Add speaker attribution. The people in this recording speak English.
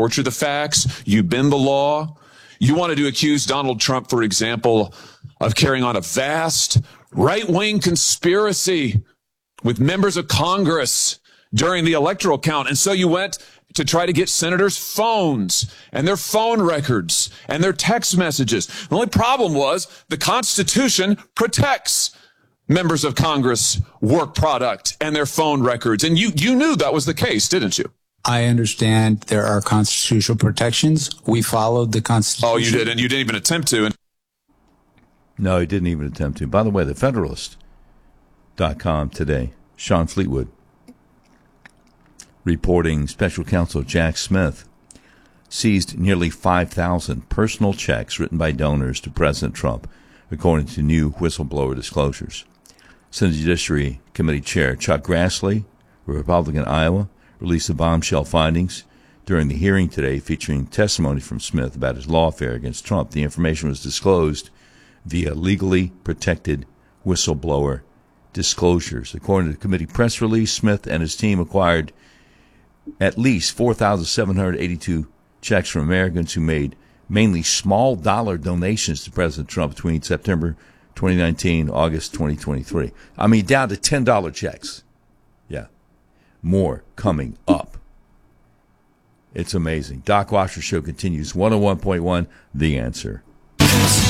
Speaker 1: torture the facts. You bend the law. You wanted to accuse Donald Trump, for example, of carrying on a vast right-wing conspiracy with members of Congress during the electoral count. And so you went to try to get senators' phones and their phone records and their text messages. The only problem was the Constitution protects members of Congress' work product and their phone records. And you knew that was the case, didn't you?
Speaker 2: I understand there are constitutional protections. We followed the Constitution.
Speaker 1: Oh, you did, and you didn't even attempt to.
Speaker 3: No, he didn't even attempt to. By the way, the Federalist.com today, Sean Fleetwood, reporting Special Counsel Jack Smith seized nearly 5,000 personal checks written by donors to President Trump, according to new whistleblower disclosures. Senate Judiciary Committee Chair Chuck Grassley, a Republican in Iowa, released the bombshell findings during the hearing today featuring testimony from Smith about his lawfare against Trump. The information was disclosed via legally protected whistleblower disclosures. According to the committee press release, Smith and his team acquired at least 4,782 checks from Americans who made mainly small dollar donations to President Trump between September 2019 August 2023. I mean, down to $10 checks. Yeah. More coming up. It's amazing. Doc Washer Show continues. 101.1, The Answer.